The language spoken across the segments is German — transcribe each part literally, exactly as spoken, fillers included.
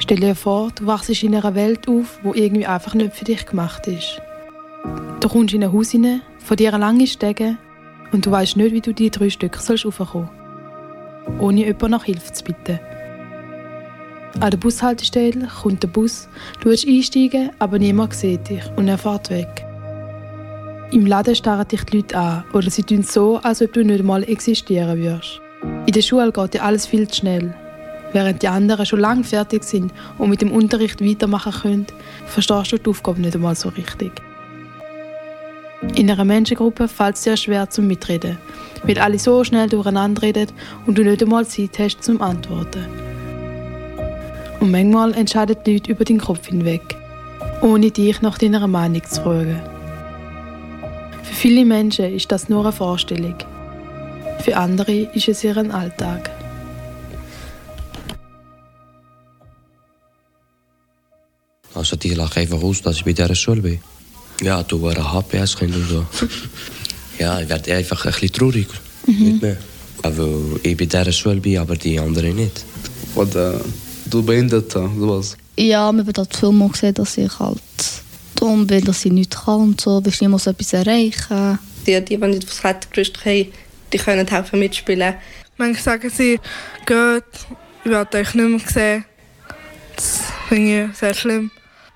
Stell dir vor, du wachst in einer Welt auf, die irgendwie einfach nicht für dich gemacht ist. Du kommst in ein Haus hinein, von dir eine lange Stege und du weißt nicht, wie du die drei Stücke raufkommen sollst, ohne jemanden nach Hilfe zu bitten. An der Bushaltestelle kommt der Bus, du willst einsteigen, aber niemand sieht dich und er fährt weg. Im Laden starren dich die Leute an oder sie tun so, als ob du nicht einmal existieren würdest. In der Schule geht dir alles viel zu schnell. Während die anderen schon lange fertig sind und mit dem Unterricht weitermachen können, verstehst du die Aufgabe nicht einmal so richtig. In einer Menschengruppe fällt es dir schwer zum Mitreden, weil alle so schnell durcheinander reden und du nicht einmal Zeit hast zum Antworten. Und manchmal entscheiden die Leute über deinen Kopf hinweg, ohne dich nach deiner Meinung zu fragen. Für viele Menschen ist das nur eine Vorstellung. Für andere ist es ihr Alltag. Also die lachen einfach aus, dass ich bei dieser Schule bin. Ja, du warst ein H P S-Kind und so. Ja, ich werde einfach ein bisschen traurig. Mhm. Nicht mehr. Weil ich bei dieser Schule bin, aber die anderen nicht. Oder du Behinderte, sowas? Ja, wir haben dort Filme gesehen, dass ich halt dumm bin, dass ich nichts kann und so. Ich muss etwas erreichen. Die, die, die nicht aufs Klettergerüst können, die können helfen mitspielen. Manche sagen sie, geht, ich werde euch nicht mehr sehen. Das finde ich sehr schlimm.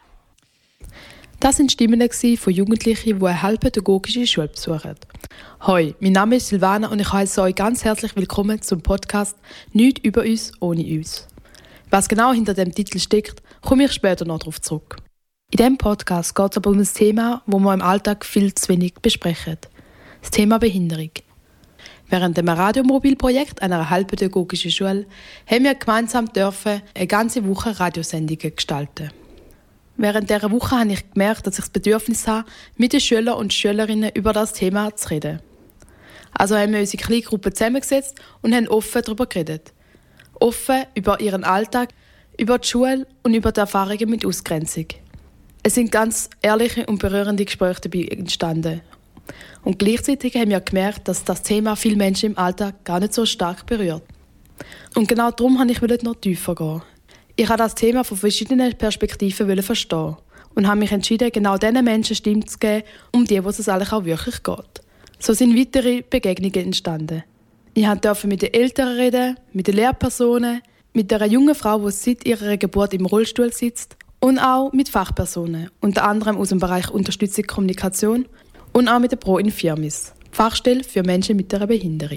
Das waren Stimmen von Jugendlichen, die eine halbpädagogische Schule besuchen. Hoi, mein Name ist Silvana und ich heiße euch ganz herzlich willkommen zum Podcast «Nichts über uns ohne uns». Was genau hinter dem Titel steckt, komme ich später noch darauf zurück. In diesem Podcast geht es aber um ein Thema, das wir im Alltag viel zu wenig besprechen. Das Thema Behinderung. Während dem Radiomobil-Projekt einer halbpädagogischen Schule haben wir gemeinsam dürfen eine ganze Woche Radiosendungen gestalten. Während dieser Woche habe ich gemerkt, dass ich das Bedürfnis habe, mit den Schülern und Schülerinnen über das Thema zu reden. Also haben wir unsere Kleingruppe zusammengesetzt und haben offen darüber geredet. Offen über ihren Alltag, über die Schule und über die Erfahrungen mit Ausgrenzung. Es sind ganz ehrliche und berührende Gespräche dabei entstanden. Und gleichzeitig haben wir gemerkt, dass das Thema viele Menschen im Alltag gar nicht so stark berührt. Und genau darum wollte ich noch tiefer gehen. Ich wollte das Thema von verschiedenen Perspektiven verstehen und habe mich entschieden, genau diesen Menschen Stimme zu geben, um die, wo es eigentlich auch wirklich geht. So sind weitere Begegnungen entstanden. Ich durfte mit den Eltern reden, mit den Lehrpersonen, mit einer jungen Frau, die seit ihrer Geburt im Rollstuhl sitzt, und auch mit Fachpersonen, unter anderem aus dem Bereich Unterstützung Kommunikation und auch mit der Pro Infirmis, Fachstelle für Menschen mit einer Behinderung.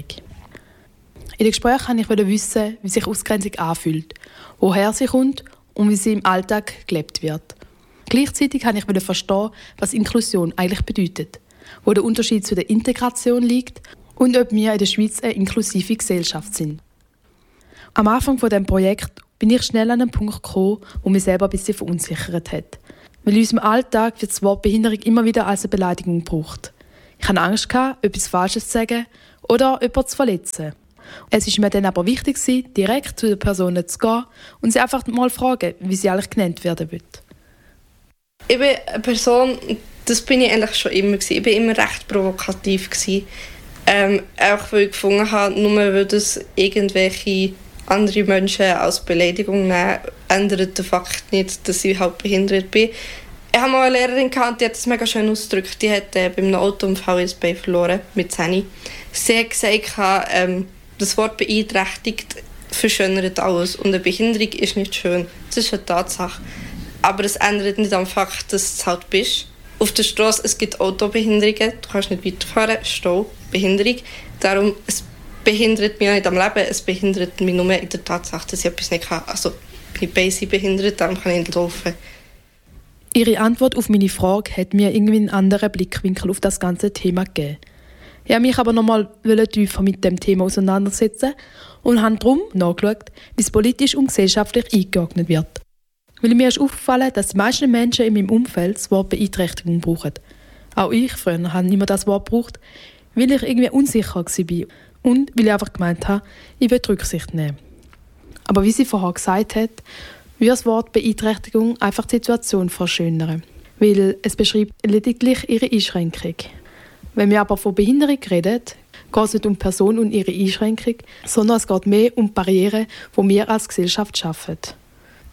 In den Gesprächen wollte ich wissen, wie sich Ausgrenzung anfühlt, woher sie kommt und wie sie im Alltag gelebt wird. Gleichzeitig wollte ich verstehen, was Inklusion eigentlich bedeutet, wo der Unterschied zu der Integration liegt und ob wir in der Schweiz eine inklusive Gesellschaft sind. Am Anfang dieses Projekts bin ich schnell an einen Punkt gekommen, der mich selber ein bisschen verunsichert hat. Weil in unserem Alltag wird das Wort Behinderung immer wieder als eine Beleidigung gebraucht. Ich hatte Angst, etwas Falsches zu sagen oder jemanden zu verletzen. Es war mir dann aber wichtig, direkt zu den Personen zu gehen und sie einfach mal fragen, wie sie eigentlich genannt werden will. Ich bin eine Person, das bin ich eigentlich schon immer gewesen. Ich war immer recht provokativ gewesen. Ähm, auch weil ich gefunden habe, nur weil das irgendwelche andere Menschen als Beleidigung nehmen, ändert den Fakt nicht, dass ich halt behindert bin. Ich hatte mal eine Lehrerin, die hat das mega schön ausgedrückt. Die hat äh, bei einem Autounfall ihr Bein verloren, mit zehn. Sie hat gesagt, ähm, das Wort beeinträchtigt verschönert alles. Und eine Behinderung ist nicht schön. Das ist eine Tatsache. Aber es ändert nicht am Fakt, dass du es halt bist. Auf der Straße es gibt Autobehinderungen. Du kannst nicht weiterfahren. Stau, Behinderung. Darum, es behindert mich auch nicht am Leben. Es behindert mich nur in der Tatsache, dass ich etwas nicht kann. Also, bin ich basic behindert, darum kann ich nicht laufen. Ihre Antwort auf meine Frage hat mir irgendwie einen anderen Blickwinkel auf das ganze Thema gegeben. Ich wollte mich aber noch mal tiefer mit dem Thema auseinandersetzen und habe darum nachgeschaut, wie es politisch und gesellschaftlich eingeordnet wird. Weil mir ist aufgefallen, dass die meisten Menschen in meinem Umfeld das Wort Beeinträchtigung brauchen. Auch ich früher habe immer das Wort gebraucht, weil ich irgendwie unsicher war und weil ich einfach gemeint habe, ich will Rücksicht nehmen. Aber wie sie vorher gesagt hat, würde das Wort Beeinträchtigung einfach die Situation verschönern, weil es beschreibt lediglich ihre Einschränkung. Wenn wir aber von Behinderung reden, geht es nicht um die Person und ihre Einschränkung, sondern es geht mehr um die Barrieren, die wir als Gesellschaft schaffen.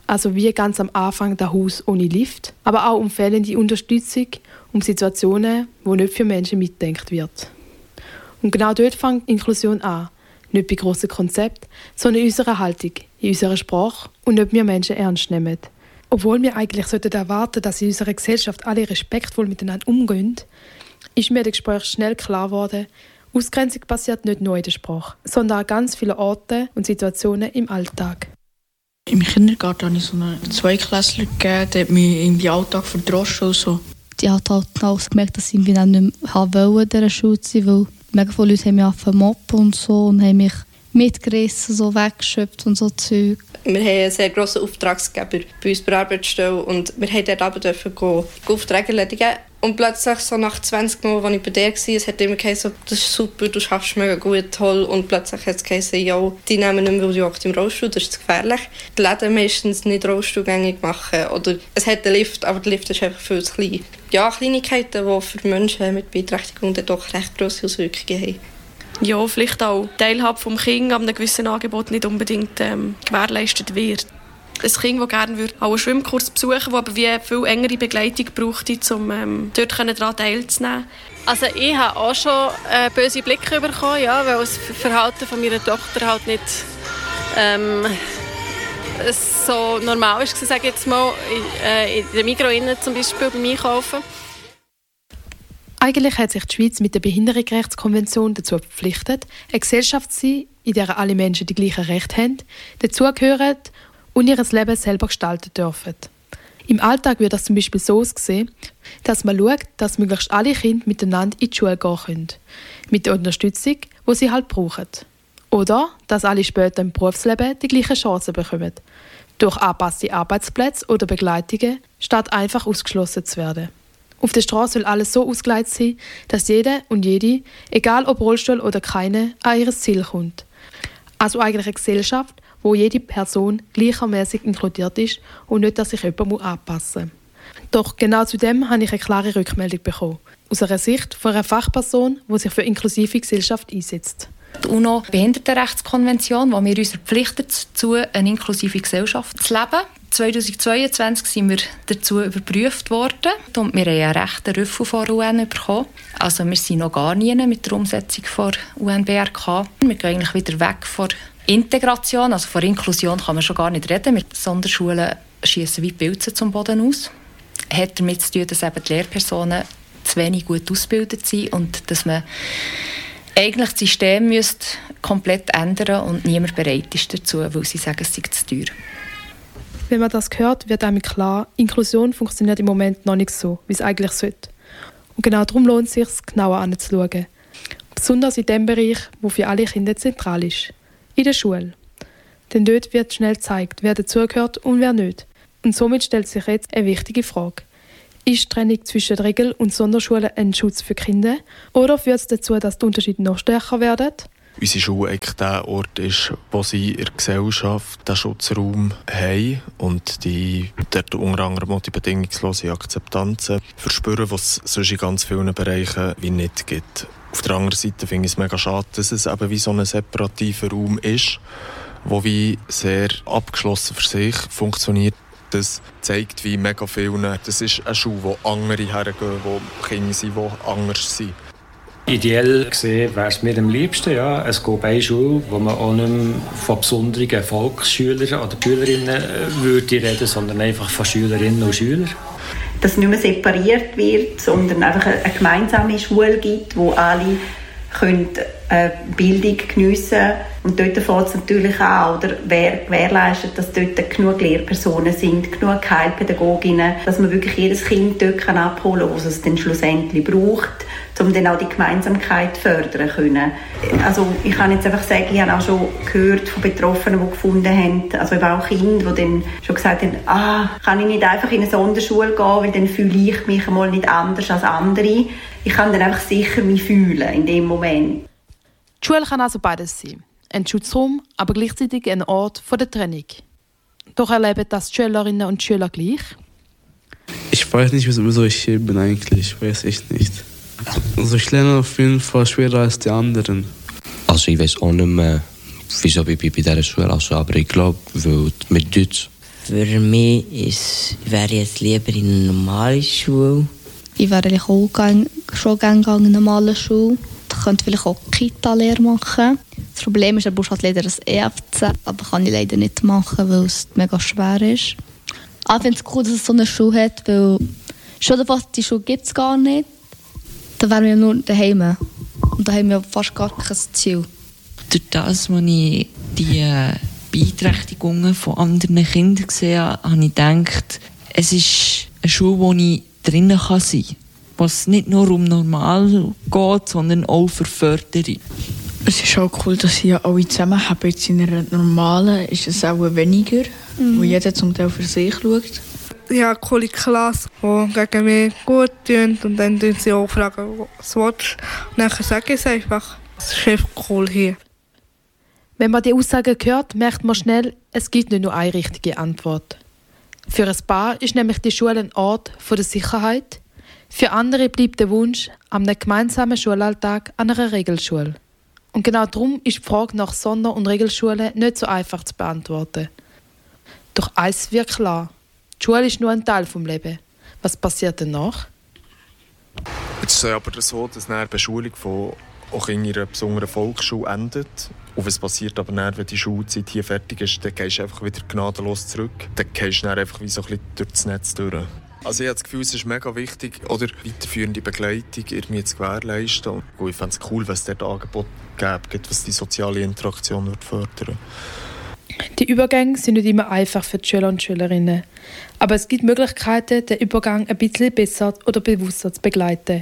also wie ganz am Anfang das Haus ohne Lift, aber auch um fehlende Unterstützung, um Situationen, wo nicht für Menschen mitgedacht wird. Und genau dort fängt Inklusion an. Nicht bei grossen Konzepten, sondern in unserer Haltung, in unserer Sprache und nicht wir Menschen ernst nehmen. Obwohl wir eigentlich erwarten sollten, dass in unserer Gesellschaft alle respektvoll miteinander umgehen, ist mir in den Gesprächen schnell klar geworden, Ausgrenzung passiert nicht nur in der Sprache, sondern an ganz vielen Orten und Situationen im Alltag. Im Kindergarten habe ich so einen Zweiklässler gegeben, der hat mich irgendwie Alltag verdroschen und so. Ich habe halt auch gemerkt, dass ich nicht mehr wollte, in dieser Schule zu sein, weil mega viele Leute haben mich angefangen mobben und so und haben mich mitgerissen, so weggeschöpft und so Zeug. Wir haben einen sehr grossen Auftragsgeber bei uns bei der Arbeitsstelle und wir durften dort aber dürfen gehen, Aufträge erledigen. Und plötzlich, so nach zwanzig Mal, als ich bei dir war, es hat immer gesagt, so, das ist super, du schaffst mega gut, toll. Und plötzlich hat es gesagt, ja, die nehmen nicht mehr, weil du auch im Rollstuhl, das ist zu gefährlich. Die Läden meistens nicht rollstuhlgängig machen. Oder es hat einen Lift, aber der Lift ist einfach viel zu klein. Ja, Kleinigkeiten, die für Menschen mit Beeinträchtigung doch recht grosse Auswirkungen haben. Ja, vielleicht auch Teilhabe vom Kind an einem gewissen Angebot nicht unbedingt ähm, gewährleistet wird. Ein Kind, das gerne würde, auch einen Schwimmkurs besuchen, der aber wie viel engere Begleitung brauchte, um ähm, dort daran teilzunehmen. Also ich habe auch schon äh, böse Blicke bekommen, ja, weil das Verhalten von meiner Tochter halt nicht ähm, so normal ist, sage ich jetzt mal, in, äh, in der Migros innen zum Beispiel beim Einkaufen. Eigentlich hat sich die Schweiz mit der Behindertenrechtskonvention dazu verpflichtet, eine Gesellschaft zu sein, in der alle Menschen die gleichen Rechte haben, dazugehören und ihr Leben selber gestalten dürfen. Im Alltag wird das zum Beispiel so aussehen, dass man schaut, dass möglichst alle Kinder miteinander in die Schule gehen können. Mit der Unterstützung, die sie halt brauchen. Oder dass alle später im Berufsleben die gleichen Chancen bekommen. Durch angepasste Arbeitsplätze oder Begleitungen, statt einfach ausgeschlossen zu werden. Auf der Straße soll alles so ausgelegt sein, dass jeder und jede, egal ob Rollstuhl oder keine, an ihr Ziel kommt. Also eigentlich eine Gesellschaft, wo jede Person gleichermäßig inkludiert ist und nicht, dass sich jemand anpassen muss. Doch genau zu dem habe ich eine klare Rückmeldung bekommen. Aus einer Sicht von einer Fachperson, die sich für inklusive Gesellschaft einsetzt. Die UNO-Behindertenrechtskonvention, wo wir uns verpflichtet dazu, eine inklusive Gesellschaft zu leben. zweitausendzweiundzwanzig sind wir dazu überprüft worden und wir haben einen rechten Rüffel von der U N bekommen. Also wir sind noch gar nie mit der Umsetzung von U N B R K. Wir gehen eigentlich wieder weg von Integration, also von Inklusion kann man schon gar nicht reden. Mit Sonderschulen schiessen wie Pilze zum Boden aus. Hat damit zu tun, dass eben die Lehrpersonen zu wenig gut ausgebildet sind und dass man eigentlich das System müsste komplett ändern und niemand bereit ist dazu, weil sie sagen, es sei zu teuer. Wenn man das hört, wird einem klar, Inklusion funktioniert im Moment noch nicht so, wie es eigentlich sollte. Und genau darum lohnt es sich, genauer anzuschauen. Besonders in dem Bereich, wo für alle Kinder zentral ist. In der Schule. Denn dort wird schnell gezeigt, wer dazugehört und wer nicht. Und somit stellt sich jetzt eine wichtige Frage. Ist die Trennung zwischen Regel- und Sonderschulen ein Schutz für Kinder? Oder führt es dazu, dass die Unterschiede noch stärker werden? Unsere Schule eigentlich der Ort ist, wo sie in der Gesellschaft den Schutzraum haben und die dort unter anderem auch die bedingungslose Akzeptanz verspüren, was es sonst in ganz vielen Bereichen wie nicht gibt. Auf der anderen Seite finde ich es mega schade, dass es eben wie so ein separativer Raum ist, der wie sehr abgeschlossen für sich funktioniert. Das zeigt wie mega vielen, das ist eine Schule, wo andere hergehen, wo Kinder sind, die anders sind. Ideell gesehen wäre es mir am liebsten, ja. Es gibt eine Schule, wo man auch nicht mehr von besonderen Volksschülern oder Schülerinnen würde reden, sondern einfach von Schülerinnen und Schülern. Dass es nicht mehr separiert wird, sondern einfach eine gemeinsame Schule gibt, wo alle können, äh, Bildung geniessen können. Und dort fällt es natürlich auch, oder wer gewährleistet, dass dort genug Lehrpersonen sind, genug Heilpädagoginnen, dass man wirklich jedes Kind dort abholen kann, was es dann schlussendlich braucht, um dann auch die Gemeinsamkeit fördern zu können. Also ich kann jetzt einfach sagen, ich habe auch schon gehört von Betroffenen, die gefunden haben, also eben auch Kinder, die dann schon gesagt haben, ah, kann ich nicht einfach in eine Sonderschule gehen, weil dann fühle ich mich einmal nicht anders als andere. Ich kann dann einfach sicher mich fühlen in dem Moment. Die Schule kann also beides sein. Ein Schutzraum, aber gleichzeitig ein Ort von der Trennung. Doch erleben das die Schülerinnen und Schüler gleich? Ich weiß nicht, wieso ich hier bin eigentlich. Ich weiß echt nicht. Also ich lerne auf jeden Fall schwerer als die anderen. Also ich weiß auch nicht mehr, wieso ich bin bei dieser Schule. Also, aber ich glaube, weil mit Deutsch Für mich ist, wäre ich jetzt lieber in einer normalen Schule. Ich wäre eigentlich auch gang, schon gerne in einer normalen Schule. Ich könnte vielleicht auch Kita-Lehre machen. Das Problem ist, du brauchst halt leider ein E F C, aber kann ich leider nicht machen, weil es mega schwer ist. Ich finde es cool, dass es so eine Schule hat, weil schon fast die Schule gibt es gar nicht. Dann wären wir nur daheim. Und da haben wir fast gar kein Ziel. Durch das, als ich die Beeinträchtigungen von anderen Kindern gesehen habe, habe ich gedacht, es ist eine Schule, wo ich drinnen sein kann. Wo es nicht nur um normal geht, sondern auch für Förderung. Es ist auch cool, dass sie alle zusammen haben. Jetzt in einer normalen ist es auch weniger, mhm. wo jeder zum Teil für sich schaut. Ich habe eine coole Klasse, die gegen mich gut tun. Und dann fragen sie auch, was willst du? Und dann sage ich es einfach. Es ist einfach cool hier. Wenn man die Aussagen hört, merkt man schnell, es gibt nicht nur eine richtige Antwort. Für ein paar ist nämlich die Schule ein Ort der Sicherheit. Für andere bleibt der Wunsch an einem gemeinsamen Schulalltag an einer Regelschule. Und genau darum ist die Frage nach Sonder- und Regelschulen nicht so einfach zu beantworten. Doch eins wird klar: Die Schule ist nur ein Teil des Lebens. Was passiert danach? Jetzt ist es aber so, dass eine Beschulung von auch in einer besonderen Volksschule endet. Und was passiert aber dann, wenn die Schulzeit hier fertig ist, dann gehst du einfach wieder gnadenlos zurück. Dann gehst du dann einfach wie so ein bisschen durch das Netz durch. Also ich habe das Gefühl, es ist mega wichtig, oder weiterführende Begleitung irgendwie zu gewährleisten. Und ich fände es cool, wenn es dort Angebot gibt, was die soziale Interaktion fördern. Die Übergänge sind nicht immer einfach für die Schüler und Schülerinnen. Aber es gibt Möglichkeiten, den Übergang ein bisschen besser oder bewusster zu begleiten.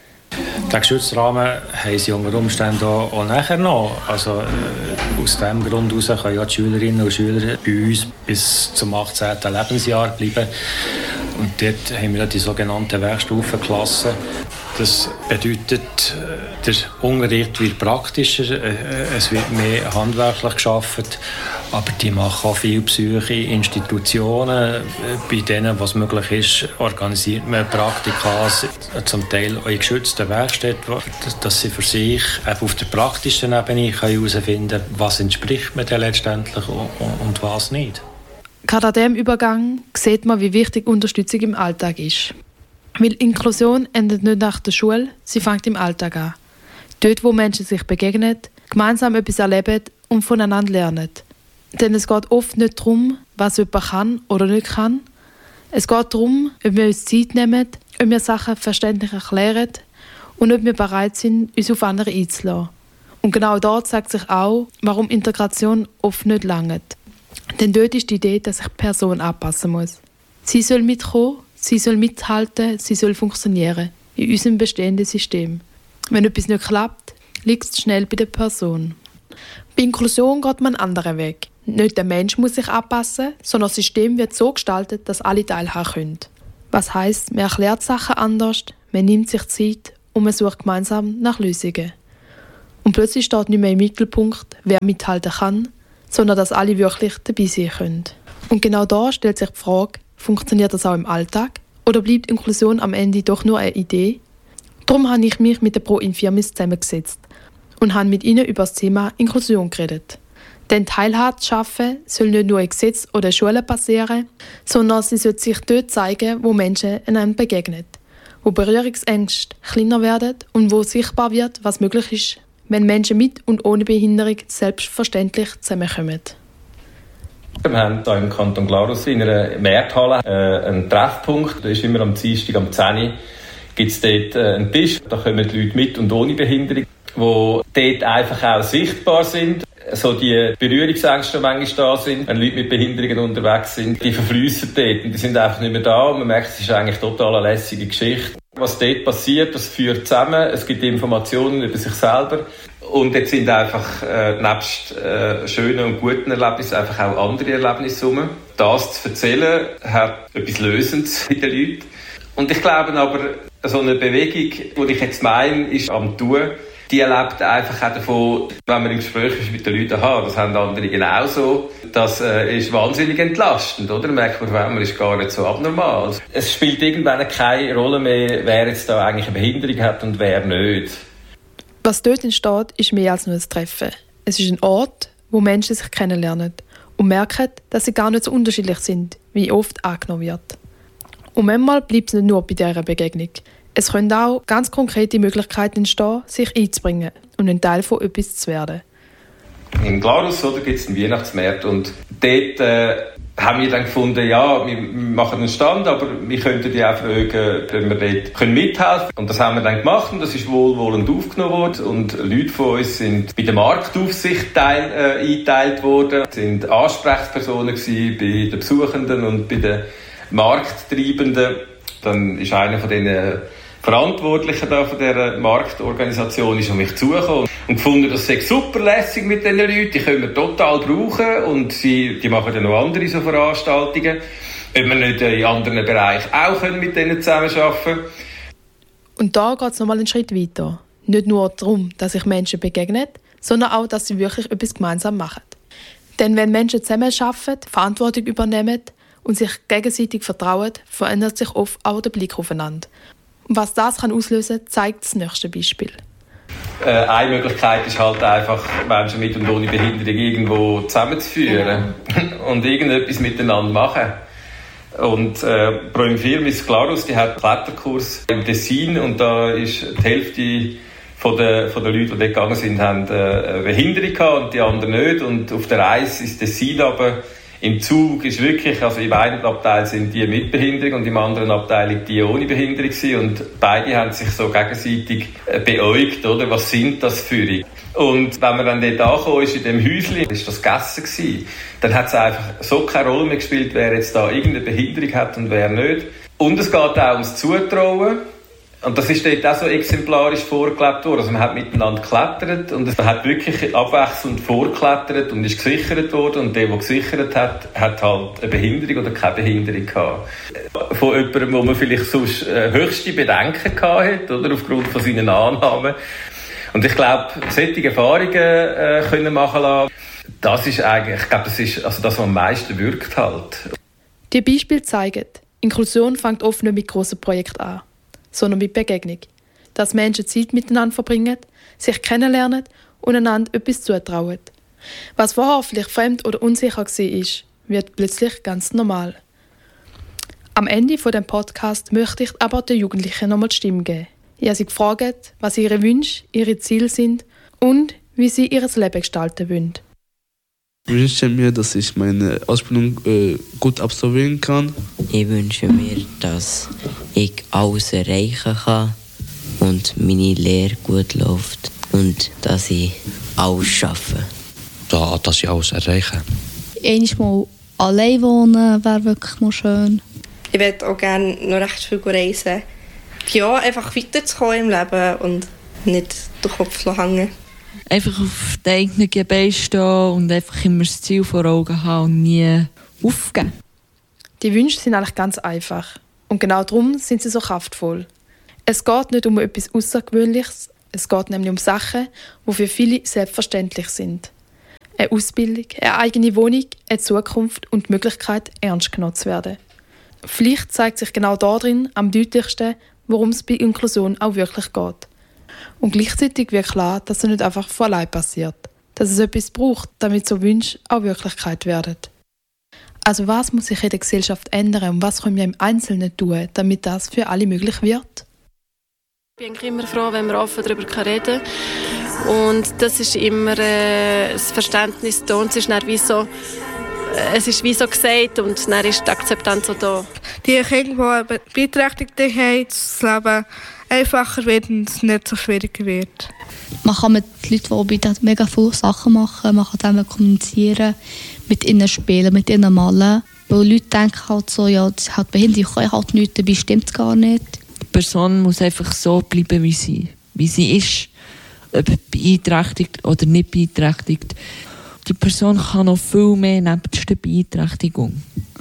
Den geschützten Rahmen haben sie unter Umständen auch, auch nachher noch. Also, äh, aus diesem Grund heraus können ja die Schülerinnen und Schüler bei uns bis zum achtzehnten Lebensjahr bleiben. Und dort haben wir die sogenannten Werkstufenklassen. Das bedeutet, der Unterricht wird praktischer, es wird mehr handwerklich gearbeitet, aber die machen auch viel Psyche, Institutionen. Bei denen, was möglich ist, organisiert man Praktika, zum Teil auch in geschützten Werkstätten, dass sie für sich auf der praktischen Ebene herausfinden können, was entspricht mir denn letztendlich und was nicht. Gerade an diesem Übergang sieht man, wie wichtig Unterstützung im Alltag ist. Weil Inklusion endet nicht nach der Schule, sie fängt im Alltag an. Dort, wo Menschen sich begegnen, gemeinsam etwas erleben und voneinander lernen. Denn es geht oft nicht darum, was jemand kann oder nicht kann. Es geht darum, ob wir uns Zeit nehmen, ob wir Sachen verständlich erklären und ob wir bereit sind, uns auf andere einzulassen. Und genau dort zeigt sich auch, warum Integration oft nicht langt. Denn dort ist die Idee, dass sich die Person anpassen muss. Sie soll mitkommen, sie soll mithalten, sie soll funktionieren in unserem bestehenden System. Wenn etwas nicht klappt, liegt es schnell bei der Person. Bei Inklusion geht man einen anderen Weg. Nicht der Mensch muss sich anpassen, sondern das System wird so gestaltet, dass alle teilhaben können. Was heisst, man erklärt Sachen anders, man nimmt sich Zeit und man sucht gemeinsam nach Lösungen. Und plötzlich steht nicht mehr im Mittelpunkt, wer mithalten kann, sondern dass alle wirklich dabei sein können. Und genau da stellt sich die Frage, funktioniert das auch im Alltag? Oder bleibt Inklusion am Ende doch nur eine Idee? Darum habe ich mich mit der Pro Infirmis zusammengesetzt und habe mit ihnen über das Thema Inklusion geredet. Denn Teilhabe zu schaffen soll nicht nur in Gesetzen oder Schulen passieren, sondern sie soll sich dort zeigen, wo Menschen einander begegnen, wo Berührungsängste kleiner werden und wo sichtbar wird, was möglich ist, wenn Menschen mit und ohne Behinderung selbstverständlich zusammenkommen. Wir haben hier im Kanton Glarus in einer Markthalle äh, einen Treffpunkt. Da ist immer am Dienstag am zehn Uhr gibt es dort äh, einen Tisch. Da kommen die Leute mit und ohne Behinderung, die dort einfach auch sichtbar sind. So die Berührungsängste, die manchmal da sind, wenn Leute mit Behinderungen unterwegs sind, die verfliessen dort und die sind einfach nicht mehr da. Und man merkt, es ist eigentlich total eine lässige Geschichte. Was dort passiert, das führt zusammen. Es gibt Informationen über sich selber. Und jetzt sind einfach, äh, nebst äh, schönen und guten Erlebnissen, einfach auch andere Erlebnisse rum. Das zu erzählen, hat etwas Lösendes bei den Leuten. Und ich glaube aber, so eine Bewegung, die ich jetzt meine, ist am Tun, die erlebt einfach auch davon, wenn man im Gespräch ist mit den Leuten, aha, das haben andere genauso. Das äh, ist wahnsinnig entlastend, oder? Merkt man, man ist gar nicht so abnormal. Es spielt irgendwann keine Rolle mehr, wer jetzt da eigentlich eine Behinderung hat und wer nicht. Was dort entsteht, ist mehr als nur ein Treffen. Es ist ein Ort, wo Menschen sich kennenlernen und merken, dass sie gar nicht so unterschiedlich sind, wie oft angenommen wird. Und manchmal bleibt es nicht nur bei dieser Begegnung. Es können auch ganz konkrete Möglichkeiten entstehen, sich einzubringen und ein Teil von etwas zu werden. In Glarus gibt es einen Weihnachtsmarkt und dort äh, haben wir dann gefunden, ja, wir machen einen Stand, aber wir könnten die auch fragen, ob wir dort können mithelfen können. Und das haben wir dann gemacht und das ist wohlwollend aufgenommen worden. Und Leute von uns sind bei der Marktaufsicht teil, äh, eingeteilt worden, sind Ansprechpersonen gewesen bei den Besuchenden und bei den Markttreibenden. Dann ist einer von diesen Verantwortlichen da von dieser Marktorganisation ist auf mich zugekommen und gefunden, das sei super lässig mit diesen Leuten, die können wir total brauchen und sie, die machen dann noch andere so Veranstaltungen, ob wir nicht in anderen Bereichen auch können mit denen zusammenarbeiten können. Und da geht es nochmal einen Schritt weiter. Nicht nur darum, dass sich Menschen begegnen, sondern auch, dass sie wirklich etwas gemeinsam machen. Denn wenn Menschen zusammenarbeiten, Verantwortung übernehmen und sich gegenseitig vertrauen, verändert sich oft auch der Blick aufeinander. Und was das kann auslösen kann, zeigt das nächste Beispiel. Äh, eine Möglichkeit ist halt einfach, Menschen mit und ohne Behinderung irgendwo zusammenzuführen ja. und irgendetwas miteinander machen. Und äh, Pro Firmis Glarus, die hat einen Kletterkurs im Tessin und da ist die Hälfte von den, von den Leuten, die dort gegangen sind, haben äh, eine Behinderung gehabt und die anderen nicht. Und auf der Reise ist Tessin aber im Zug ist wirklich, also im einen Abteil sind die mit Behinderung und im anderen Abteil die ohne Behinderung gewesen. Und beide haben sich so gegenseitig beäugt, oder? Was sind das für? Und wenn man dann dort angekommen ist, in dem Häuschen, ist das gegessen gewesen. Dann hat es einfach so keine Rolle mehr gespielt, wer jetzt da irgendeine Behinderung hat und wer nicht. Und es geht auch ums Zutrauen. Und das ist dort auch so exemplarisch vorgelebt worden. Also man hat miteinander geklettert und man hat wirklich abwechselnd vorgeklettert und ist gesichert worden. Und der, der gesichert hat, hat halt eine Behinderung oder keine Behinderung gehabt. Von jemandem, wo man vielleicht sonst äh, höchste Bedenken gehabt hat, oder, aufgrund von seinen Annahmen. Und ich glaube, solche Erfahrungen äh, können machen lassen, das ist eigentlich, ich glaube, das ist also das, was am meisten wirkt halt. Die Beispiele zeigen, Inklusion fängt oft nicht mit grossen Projekten an, sondern mit Begegnung. Dass Menschen Zeit miteinander verbringen, sich kennenlernen und einander etwas zutrauen. Was vorher vielleicht fremd oder unsicher war, wird plötzlich ganz normal. Am Ende von dem Podcast möchte ich aber den Jugendlichen nochmal die Stimme geben. Ich habe sie gefragt, was ihre Wünsche, ihre Ziele sind und wie sie ihr Leben gestalten wollen. Ich wünsche mir, dass ich meine Ausbildung äh, gut absolvieren kann. Ich wünsche mir, dass ich alles erreichen kann und meine Lehre gut läuft und dass ich alles schaffe. Da, dass ich alles erreiche. Einmal allein wohnen wäre wirklich mal schön. Ich würde auch gerne noch recht viel reisen. Ja, einfach weiterzukommen im Leben und nicht den Kopf hängen. Einfach auf den eigenen Beinen stehen und einfach immer das Ziel vor Augen haben und nie aufgeben. Die Wünsche sind eigentlich ganz einfach. Und genau darum sind sie so kraftvoll. Es geht nicht um etwas Außergewöhnliches, es geht nämlich um Sachen, die für viele selbstverständlich sind. Eine Ausbildung, eine eigene Wohnung, eine Zukunft und die Möglichkeit, ernst genommen zu werden. Vielleicht zeigt sich genau darin am deutlichsten, worum es bei Inklusion auch wirklich geht. Und gleichzeitig wird klar, dass es nicht einfach von allein passiert. Dass es etwas braucht, damit so Wünsche auch Wirklichkeit werden. Also was muss sich in der Gesellschaft ändern und was können wir im Einzelnen tun, damit das für alle möglich wird? Ich bin immer froh, wenn wir offen darüber reden können. Und das ist immer äh, das Verständnis da. Und es ist dann wie so, äh, es ist wie so gesagt und dann ist die Akzeptanz auch da. Die Kinder, die Beeinträchtigte haben, das Leben einfacher wird und es nicht so schwierig wird. Man kann mit Leuten, die mega viele Sachen machen, man kann zusammen kommunizieren, mit ihnen spielen, mit ihnen malen. Weil Leute denken halt so, ja, das ist halt behindert, ich kann halt nichts, dabei stimmt es gar nicht. Die Person muss einfach so bleiben, wie sie, wie sie ist. Ob beeinträchtigt oder nicht beeinträchtigt. Die Person kann noch viel mehr neben der Beeinträchtigung.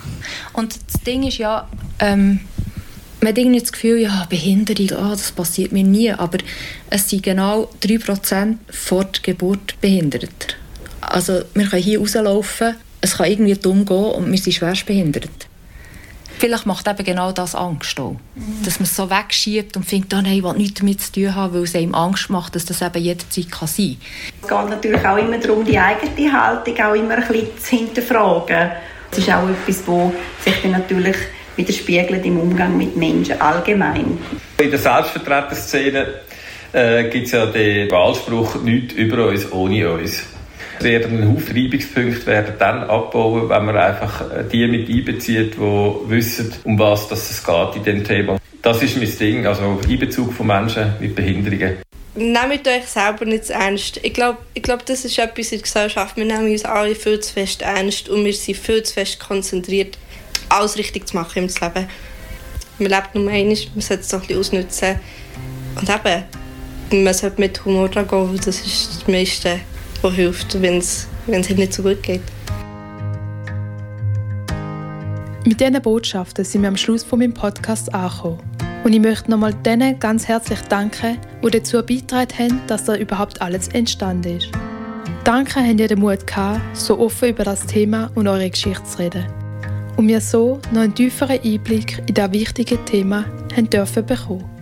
Und das Ding ist ja, ähm, man hat irgendwie das Gefühl, ja, Behinderung, oh, das passiert mir nie. Aber es sind genau drei Prozent vor der Geburt behindert. Also wir können hier rauslaufen, es kann irgendwie dumm gehen und wir sind schwerst behindert. Vielleicht macht eben genau das Angst auch. Mhm. Dass man es so wegschiebt und findet, oh nein, ich will nichts damit zu tun haben, weil es einem Angst macht, dass das eben jederzeit kann sein kann. Es geht natürlich auch immer darum, die eigene Haltung auch immer ein bisschen zu hinterfragen. Das ist auch etwas, das sich dann natürlich widerspiegelt im Umgang mit Menschen allgemein. In der Selbstvertreterszene äh, gibt es ja den Wahlspruch «Nichts über uns, ohne uns». Es werden Haufen Reibungspunkte werden dann abbauen, wenn man einfach die mit einbezieht, die wissen, um was es geht in diesem Thema. Das ist mein Ding, also Einbezug von Menschen mit Behinderungen. Nehmt euch selber nicht zu ernst. Ich glaube, ich glaub, das ist etwas in der Gesellschaft. Wir nehmen uns alle viel zu fest ernst und wir sind viel zu fest konzentriert, alles richtig zu machen im Leben. Man lebt nur einmal, man sollte es doch ein bisschen ausnutzen. Und eben, man sollte mit Humor dran gehen, weil das ist das meiste, was hilft, wenn es nicht so gut geht. Mit diesen Botschaften sind wir am Schluss von meinem Podcast angekommen. Und ich möchte nochmal denen ganz herzlich danken, die dazu beigetragen haben, dass da überhaupt alles entstanden ist. Danke, habt ihr den Mut gehabt, so offen über das Thema und eure Geschichte zu reden. Und wir so noch einen tieferen Einblick in das wichtige Thema haben dürfen bekommen.